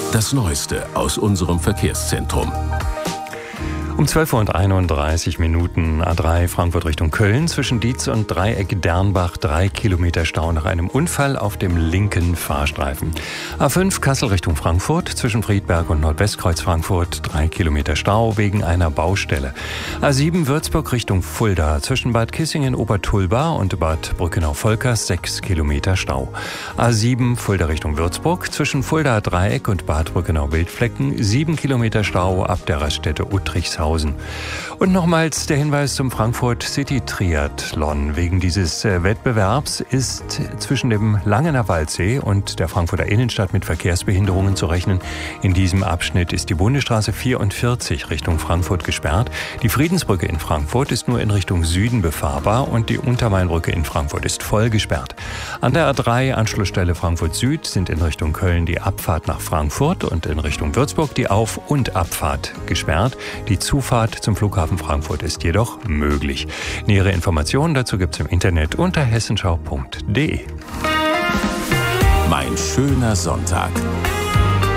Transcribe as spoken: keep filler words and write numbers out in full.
Das Neueste aus unserem Verkehrszentrum. Um zwölf Uhr einunddreißig Minuten A drei Frankfurt Richtung Köln. Zwischen Dietz und Dreieck Dernbach drei Kilometer Stau nach einem Unfall auf dem linken Fahrstreifen. A fünf Kassel Richtung Frankfurt. Zwischen Friedberg und Nordwestkreuz Frankfurt drei Kilometer Stau wegen einer Baustelle. A sieben Würzburg Richtung Fulda. Zwischen Bad Kissingen-Obertulba und Bad Brückenau-Volkers sechs Kilometer Stau. A sieben Fulda Richtung Würzburg. Zwischen Fulda Dreieck und Bad Brückenau-Wildflecken sieben Kilometer Stau ab der Raststätte Uttrichshausen. Und nochmals der Hinweis zum Frankfurt City Triathlon. Wegen dieses Wettbewerbs ist zwischen dem Langener Waldsee und der Frankfurter Innenstadt mit Verkehrsbehinderungen zu rechnen. In diesem Abschnitt ist die Bundesstraße vierundvierzig Richtung Frankfurt gesperrt. Die Friedensbrücke in Frankfurt ist nur in Richtung Süden befahrbar und die Untermainbrücke in Frankfurt ist voll gesperrt. An der A drei Anschlussstelle Frankfurt Süd sind in Richtung Köln die Abfahrt nach Frankfurt und in Richtung Würzburg die Auf- und Abfahrt gesperrt. Die Zufahrt zum Flughafen Frankfurt ist jedoch möglich. Nähere Informationen dazu gibt's im Internet unter hessenschau punkt de. Mein schöner Sonntag.